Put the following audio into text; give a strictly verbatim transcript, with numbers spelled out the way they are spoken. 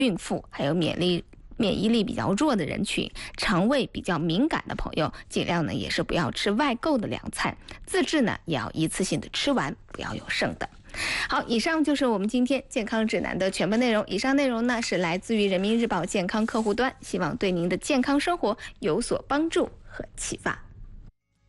孕妇，还有免疫免疫力比较弱的人群，肠胃比较敏感的朋友，尽量呢也是不要吃外购的凉菜，自制呢也要一次性的吃完，不要有剩的。好，以上就是我们今天健康指南的全部内容。以上内容呢是来自于人民日报健康客户端，希望对您的健康生活有所帮助和启发。